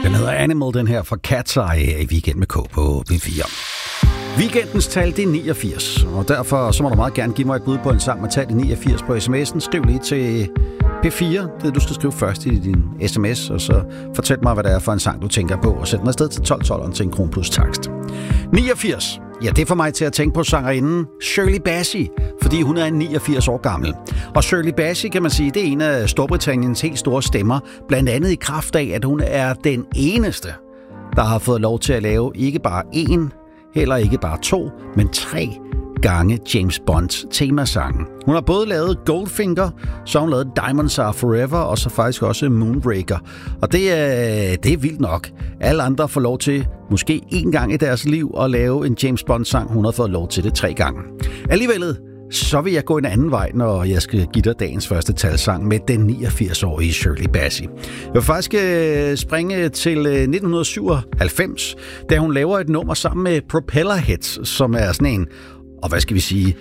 Den hedder Animal, den her fra Cat's Eye i Weekend med K på B4. Weekendens tal, det er 89, og derfor så må du meget gerne give mig et bud på en sang med tal i 89 på sms'en. Skriv lige til P4, det du skal skrive først i din sms, og så fortæl mig, hvad det er for en sang, du tænker på, og sæt den afsted til 12 til en kron plus takst. 89, ja, det får mig til at tænke på sangerinden Shirley Bassey, fordi hun er 89 år gammel. Og Shirley Bassey, kan man sige, det er en af Storbritanniens helt store stemmer, blandt andet i kraft af, at hun er den eneste, der har fået lov til at lave ikke bare én, heller ikke bare 2, men 3 gange James Bonds temasangen. Hun har både lavet Goldfinger, så har hun lavet Diamonds Are Forever, og så faktisk også Moonraker. Og det er vildt nok. Alle andre får lov til, måske 1 gang i deres liv, at lave en James Bond-sang. Hun har fået lov til det 3 gange. Alligevel, så vil jeg gå en anden vej, når jeg skal give dig dagens første talsang med den 89-årige Shirley Bassey. Jeg vil faktisk springe til 1997, da hun laver et nummer sammen med Propellerheads, som er sådan en, og hvad skal vi sige,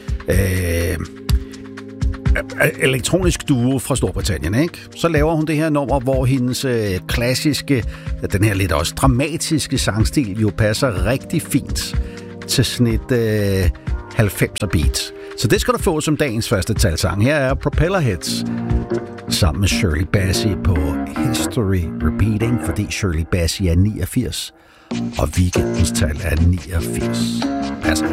elektronisk duo fra Storbritannien, ikke? Så laver hun det her nummer, hvor hendes klassiske, den her lidt også dramatiske sangstil jo passer rigtig fint til sådan et 90'er beat. Så det skal du få som dagens første talsang. Her er Propellerheads sammen med Shirley Bassey på History Repeating, fordi Shirley Bassey er 89, og weekendens tal er 89. Passer.